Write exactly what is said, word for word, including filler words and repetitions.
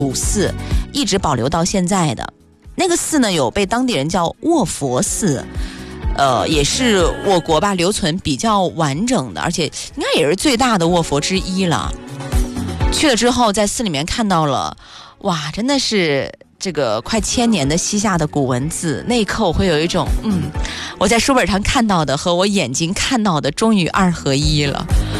古寺，一直保留到现在的。那个寺呢，有被当地人叫卧佛寺，呃，也是我国吧留存比较完整的，而且应该也是最大的卧佛之一了。去了之后，在寺里面看到了，哇，真的是这个快千年的西夏的古文字。那一刻我会有一种，嗯，我在书本上看到的和我眼睛看到的终于二合一了。